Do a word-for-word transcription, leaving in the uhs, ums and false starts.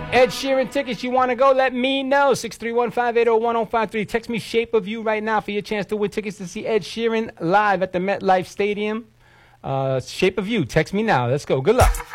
Ed Sheeran tickets, you want to go? Let me know. six three one, five eight zero, one zero five three. Text me Shape of You right now for your chance to win tickets to see Ed Sheeran live at the MetLife Stadium. Uh, Shape of You. Text me now. Let's go. Good luck.